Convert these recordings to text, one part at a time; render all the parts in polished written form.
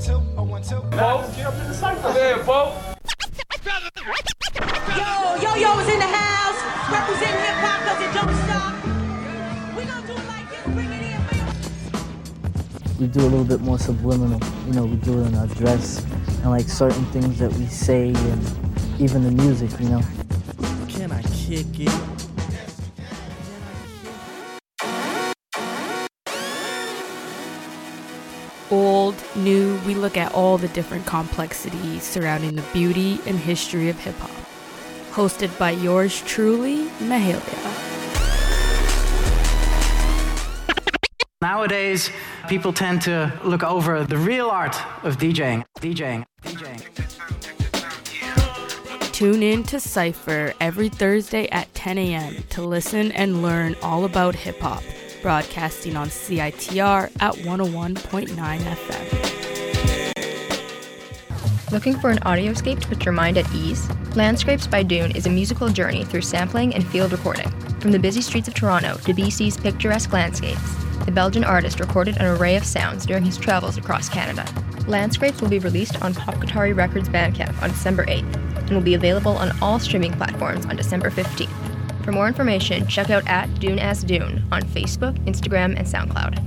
Bo, get up in the cypher there, Bo. Yo is in the house, representing hip hop 'cause it don't stop. We gonna do it like this, bring it in. We do a little bit more subliminal, we do it in our dress and like certain things that we say and even the music, Can I kick it? Old, new, we look at all the different complexities surrounding the beauty and history of hip-hop. Hosted by yours truly, Mahalia. Nowadays, people tend to look over the real art of DJing. Tune in to Cypher every Thursday at 10 a.m. to listen and learn all about hip-hop, broadcasting on CITR at 101.9 FM. Looking for an audioscape to put your mind at ease? Landscapes by Dune is a musical journey through sampling and field recording. From the busy streets of Toronto to BC's picturesque landscapes, the Belgian artist recorded an array of sounds during his travels across Canada. Landscapes will be released on Pop Guitari Records Bandcamp on December 8th and will be available on all streaming platforms on December 15th. For more information, check out @DuneAsDune on Facebook, Instagram, and SoundCloud.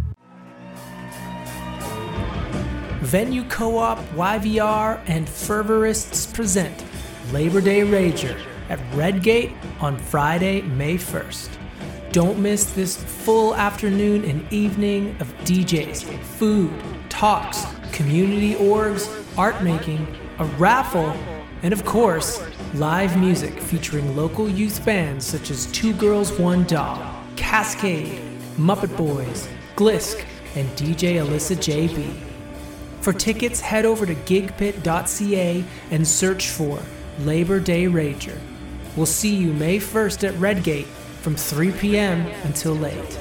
Venue Co-op, YVR, and Fervorists present Labor Day Rager at Redgate on Friday, May 1st. Don't miss this full afternoon and evening of DJs, food, talks, community orgs, art making, a raffle, and of course, live music featuring local youth bands such as Two Girls, One Dog, Cascade, Muppet Boys, Glisk, and DJ Alyssa JB. For tickets, head over to gigpit.ca and search for Labor Day Rager. We'll see you May 1st at Redgate from 3 p.m. until late.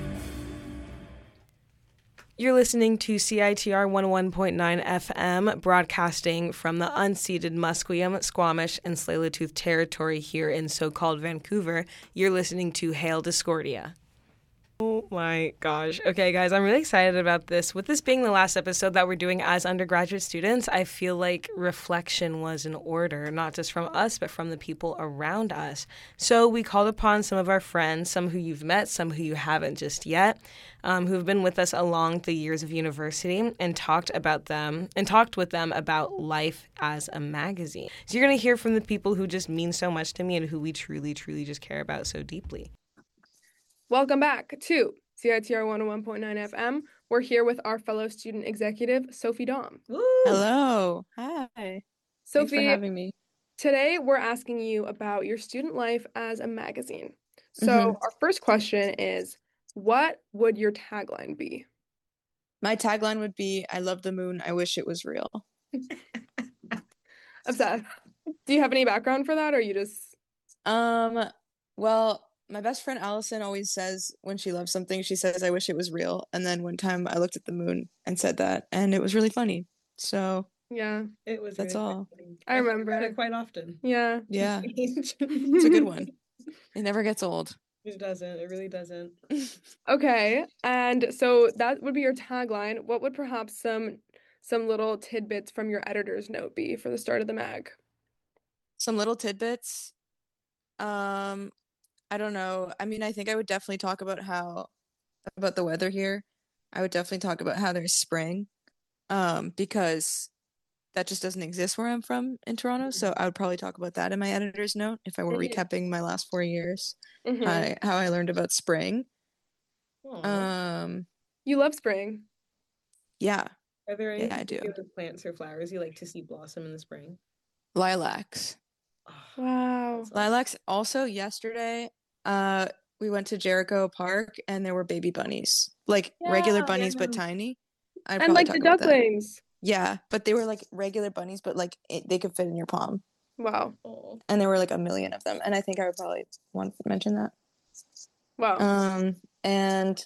You're listening to CITR 101.9 FM, broadcasting from the unceded Musqueam, Squamish, and Tsleil-Waututh territory here in so-called Vancouver. You're listening to Hail Discordia. Oh my gosh. Okay, guys, I'm really excited about this. With this being the last episode that we're doing as undergraduate students, I feel like reflection was in order, not just from us, but from the people around us. So we called upon some of our friends, some who you've met, some who you haven't just yet, who've been with us along the years of university and talked with them about life as a magazine. So you're going to hear from the people who just mean so much to me and who we truly, truly just care about so deeply. Welcome back to CITR 101.9 FM. We're here with our fellow student executive, Sophie Dom. Woo! Hello. Hi. Sophie, thanks for having me. Today we're asking you about your student life as a magazine. So our first question is, what would your tagline be? My tagline would be, I love the moon, I wish it was real. Obsessed. Do you have any background for that, or you just... Well, my best friend Allison always says when she loves something, she says, I wish it was real. And then one time I looked at the moon and said that, and it was really funny. So yeah, it was. That's all. I remember it quite often. Yeah. Yeah. It's a good one. It never gets old. It doesn't. It really doesn't. Okay. And so that would be your tagline. What would perhaps some little tidbits from your editor's note be for the start of the mag? Some little tidbits. I don't know. I mean, I think I would definitely talk about the weather here. I would definitely talk about how there's spring, because that just doesn't exist where I'm from in Toronto. So I would probably talk about that in my editor's note if I were recapping my last 4 years, how I learned about spring. You love spring. Yeah. Are there any I do. plants or flowers you like to see blossom in the spring? Lilacs. Wow. Lilacs. Also, yesterday, we went to Jericho Park and there were baby bunnies, like regular bunnies, but tiny. And like the ducklings. Yeah, but they were like regular bunnies, but like they could fit in your palm. Wow. And there were like a million of them, and I think I would probably want to mention that. Wow. And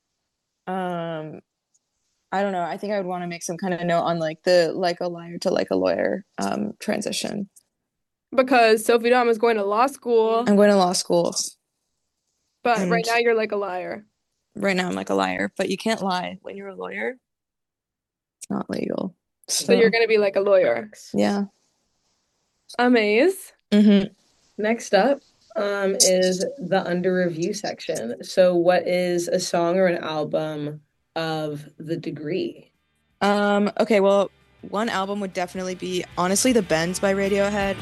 I don't know. I think I would want to make some kind of note on like the like a liar to like a lawyer transition. Because Sophie Dom is going to law school. I'm going to law school. But right now you're like a liar. Right now I'm like a liar, but you can't lie when you're a lawyer. not legal. So you're gonna be like a lawyer. Yeah. Amaze. Next up is the under review section. So what is a song or an album of The Degree? Okay, well, one album would definitely be honestly The Bends by Radiohead.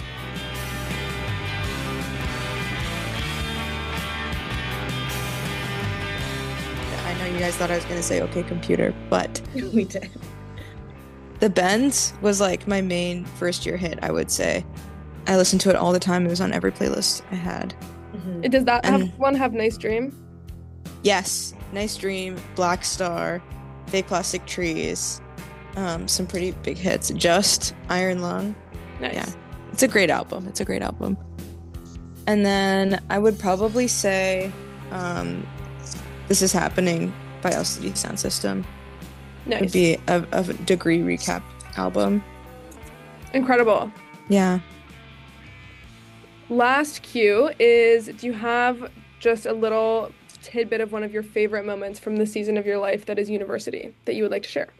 I know you guys thought I was gonna say OK Computer, but We did. The Bends was like my main first year hit, I would say. I listened to it all the time. It was on every playlist I had. Does that one have Nice Dream? Yes, Nice Dream, Black Star, Fake Plastic Trees, some pretty big hits. Just, Iron Lung. Nice. Yeah, it's a great album. It's a great album. And then I would probably say This Is Happening by LCD Sound System. Nice. Would be a Degree recap album. Incredible. Yeah. Last cue is, do you have just a little tidbit of one of your favorite moments from the season of your life that is university that you would like to share?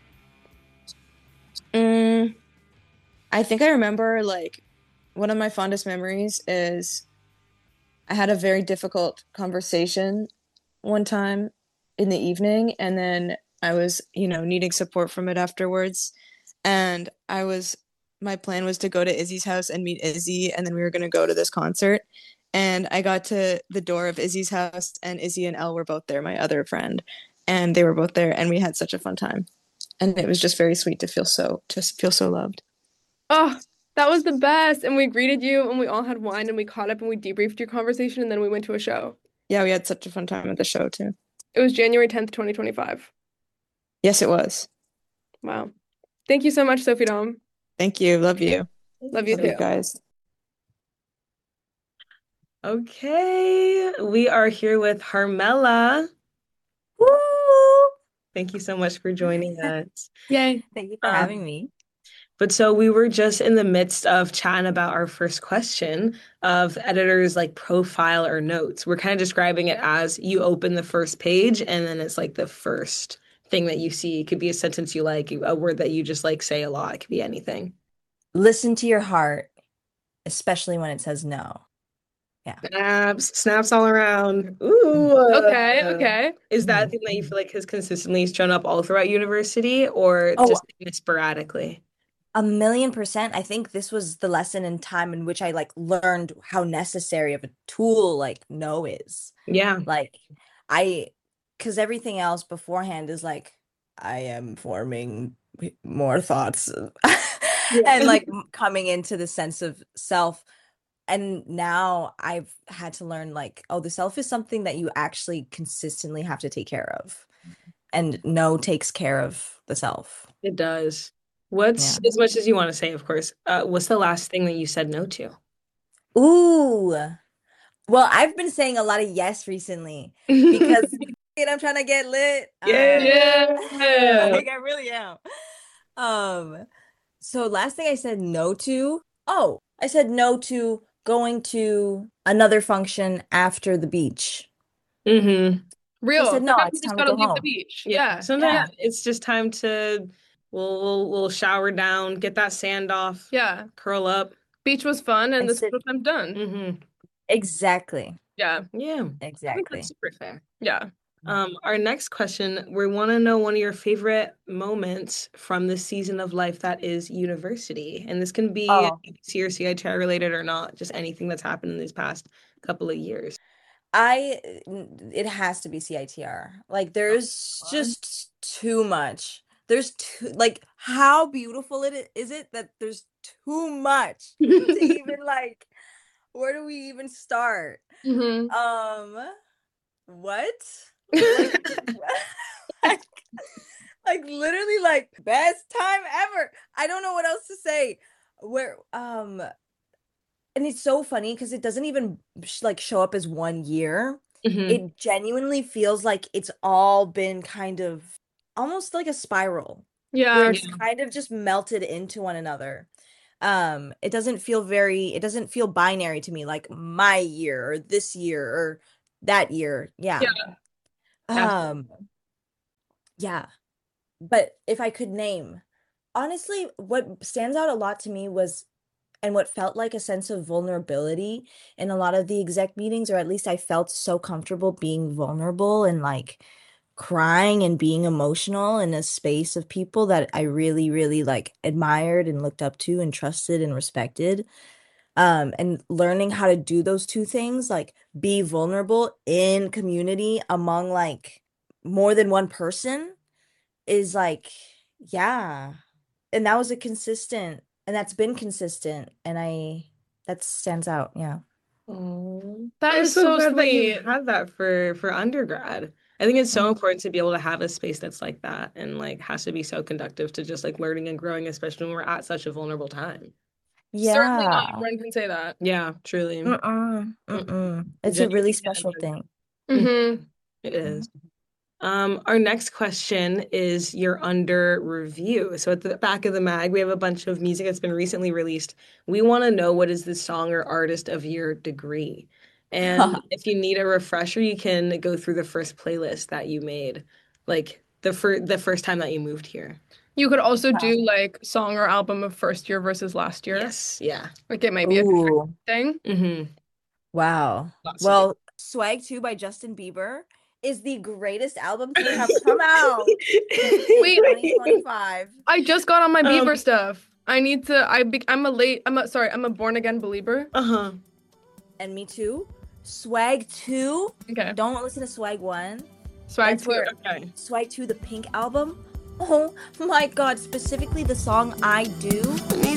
I think I remember, like, one of my fondest memories is I had a very difficult conversation one time in the evening, and then I was, needing support from it afterwards. And my plan was to go to Izzy's house and meet Izzy, and then we were going to go to this concert. And I got to the door of Izzy's house, and Izzy and Elle were both there, my other friend, and they were both there, and we had such a fun time. And it was just very sweet to feel so loved. Oh, that was the best. And we greeted you, and we all had wine, and we caught up, and we debriefed your conversation, and then we went to a show. Yeah, we had such a fun time at the show, too. It was January 10th, 2025. Yes, it was. Wow. Thank you so much, Sophie Dom. Thank you. Love you. Love you too. Guys. Okay, we are here with Harmela. Woo! Thank you so much for joining us. Yay. Thank you for having me. But so we were just in the midst of chatting about our first question of editors' like profile or notes. We're kind of describing it as you open the first page and then it's like the first thing that you see. It could be a sentence you like, a word that you just like say a lot. It could be anything. Listen to your heart, especially when it says no. Yeah. Snaps all around. Ooh. Okay. Is that a thing that you feel like has consistently shown up all throughout university or just sporadically? 1,000,000%. I think this was the lesson in time in which I like learned how necessary of a tool like no is. Yeah. Like because everything else beforehand is like, I am forming more thoughts and like coming into the sense of self. And now I've had to learn like, oh, the self is something that you actually consistently have to take care of. And no takes care of the self. It does. What's, as much as you want to say, of course, what's the last thing that you said no to? Ooh. Well, I've been saying a lot of yes recently because I'm trying to get lit. Yeah. Like I really am. So last thing I said no to, I said no to going to another function after the beach. Mm-hmm. Real. I said, no, Sometimes it's you just time to gotta go leave home. the beach. Yeah. Sometimes it's just time to we'll shower down, get that sand off. Yeah. Curl up. Beach was fun and this I'm done. Mm-hmm. Exactly. Yeah. Yeah. Exactly. I think that's super fair. Yeah. Our next question, we want to know one of your favorite moments from this season of life that is university. And this can be UBC or CITR related or not, just anything that's happened in these past couple of years. It has to be CITR. Like there's just too much. There's too, like, how beautiful is it that there's too much to even like, where do we even start? Mm-hmm. What? like literally like best time ever. I don't know what else to say. And it's so funny because it doesn't even like show up as 1 year. Mm-hmm. It genuinely feels like it's all been kind of almost like a spiral. Yeah. Where it's kind of just melted into one another. It doesn't feel binary to me, like my year or this year or that year. Yeah. Yeah. But if I could name honestly, what stands out a lot to me was, and what felt like a sense of vulnerability in a lot of the exec meetings, or at least I felt so comfortable being vulnerable and like crying and being emotional in a space of people that I really, really like admired and looked up to and trusted and respected. And learning how to do those two things, like be vulnerable in community among like more than one person, is like, yeah. And that was a consistent, and that's been consistent, and that stands out. Yeah. That I'm is so so glad that sweet. you Had that for undergrad. I think it's so important to be able to have a space that's like that and like has to be so conductive to just like learning and growing, especially when we're at such a vulnerable time. certainly not Yeah. everyone can say that. Yeah, truly. It's a really special thing. Mm-hmm. It is. Our next question is your under review. So at the back of the mag, we have a bunch of music that's been recently released. We want to know what is the song or artist of your degree. And if you need a refresher, you can go through the first playlist that you made, like the first time that you moved here. You could also do like song or album of first year versus last year. Yes, yeah. Like it might be a Ooh. thing. Mm-hmm. Wow. Lots to Well, Swag 2 by Justin Bieber is the greatest album to have come out in Wait, 2025. I just got on my Bieber stuff. I need to. I'm a born again believer. Uh-huh. And me too. Swag 2. Okay. Don't listen to Swag 1. Swag That's 2. where Okay. Swag 2, the Pink album. Oh my God! Specifically the song "I Do." Me